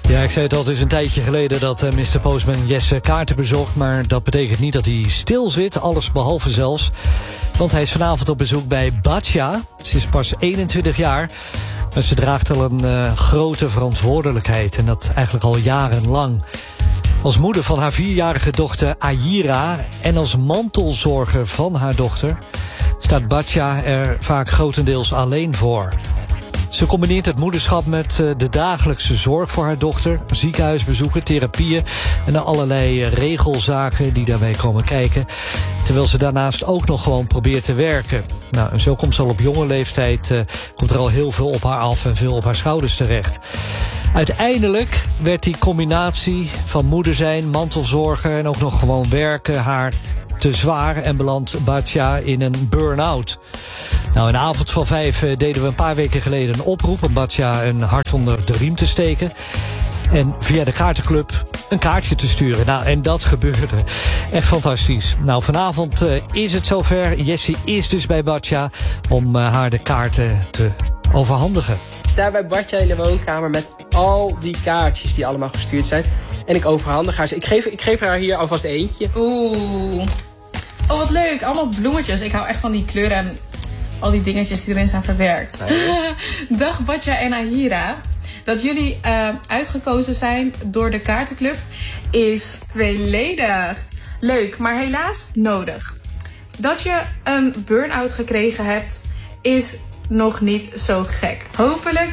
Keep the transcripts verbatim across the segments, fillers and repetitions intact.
Ja, ik zei het al, het is een tijdje geleden dat uh, mister Postman Jesse kaarten bezocht. Maar dat betekent niet dat hij stil zit, alles behalve zelfs. Want hij is vanavond op bezoek bij Batja. Ze is pas eenentwintig jaar. Maar ze draagt al een uh, grote verantwoordelijkheid. En dat eigenlijk al jarenlang. Als moeder van haar vierjarige dochter Ayira en als mantelzorger van haar dochter staat Batja er vaak grotendeels alleen voor. Ze combineert het moederschap met de dagelijkse zorg voor haar dochter, ziekenhuisbezoeken, therapieën en allerlei regelzaken die daarbij komen kijken, terwijl ze daarnaast ook nog gewoon probeert te werken. Nou, en zo komt ze al op jonge leeftijd, uh, komt er al heel veel op haar af en veel op haar schouders terecht. Uiteindelijk werd die combinatie van moeder zijn, mantelzorger en ook nog gewoon werken haar te zwaar en belandt Batja in een burn-out. Nou, in de avond van vijf deden we een paar weken geleden een oproep om Batja een hart onder de riem te steken. En via de kaartenclub een kaartje te sturen. Nou, en dat gebeurde. Echt fantastisch. Nou, vanavond uh, is het zover. Jessie is dus bij Batja om uh, haar de kaarten te overhandigen. Ik sta bij Batja in de woonkamer met al die kaartjes die allemaal gestuurd zijn. En ik overhandig haar ze. Ik geef, ik geef haar hier alvast eentje. Oeh. Oh, wat leuk. Allemaal bloemetjes. Ik hou echt van die kleuren en al die dingetjes die erin zijn verwerkt. Ja. Dag Batja en Ayira. Dat jullie uh, uitgekozen zijn door de kaartenclub is tweeledig. Leuk, maar helaas nodig. Dat je een burn-out gekregen hebt is nog niet zo gek. Hopelijk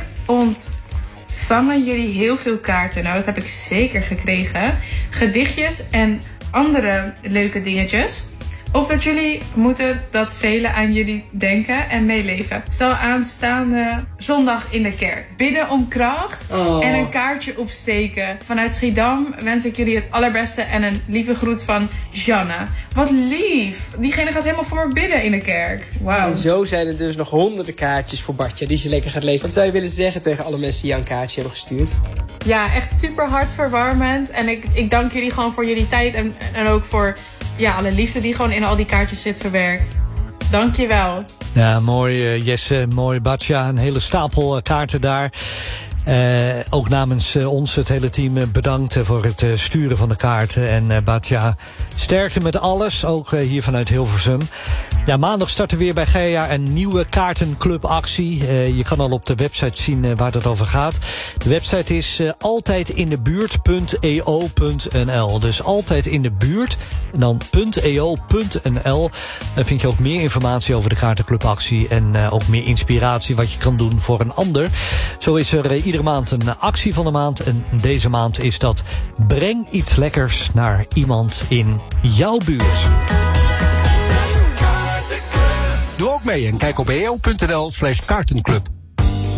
ontvangen jullie heel veel kaarten. Nou, dat heb ik zeker gekregen. Gedichtjes en andere leuke dingetjes. Of dat jullie moeten dat velen aan jullie denken en meeleven. Zal aanstaande zondag in de kerk bidden om kracht oh. en een kaartje opsteken. Vanuit Schiedam wens ik jullie het allerbeste en een lieve groet van Janne. Wat lief. Diegene gaat helemaal voor me bidden in de kerk. Wauw. En zo zijn er dus nog honderden kaartjes voor Batja die ze lekker gaat lezen. Wat zou je willen zeggen tegen alle mensen die jou een kaartje hebben gestuurd? Ja, echt super hartverwarmend. En ik, ik dank jullie gewoon voor jullie tijd en, en ook voor ja, alle liefde die gewoon in al die kaartjes zit verwerkt. Dank je wel. Ja, mooi uh, Jesse, mooi Batja. Een hele stapel uh, kaarten daar. Uh, ook namens uh, ons, het hele team, uh, bedankt uh, voor het uh, sturen van de kaarten. En uh, Batja, sterkte met alles, ook uh, hier vanuit Hilversum. Ja, maandag start er weer bij Gaia een nieuwe kaartenclubactie. Uh, je kan al op de website zien uh, waar dat over gaat. De website is uh, altijdindebuurt punt e o punt n l. Dus altijd in de buurt en dan .eo punt n l. Daar vind je ook meer informatie over de kaartenclubactie en uh, ook meer inspiratie wat je kan doen voor een ander. Zo is er uh, iedere maand een actie van de maand. En deze maand is dat breng iets lekkers naar iemand in jouw buurt. Doe ook mee en kijk op eo punt n l slash kaartenclub.